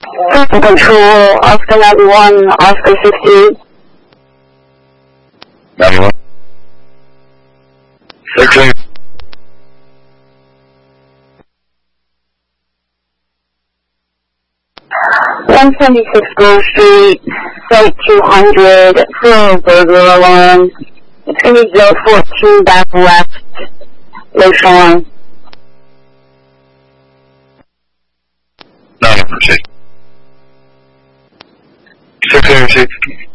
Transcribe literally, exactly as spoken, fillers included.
Control, Oscar ninety-one, Oscar sixteen. ninety-one. sixteen. one seventy-six Grove Street, Site two hundred, for a burglar alarm. It's going to be zero fourteen back left, Loshawn. nine, six. six, six.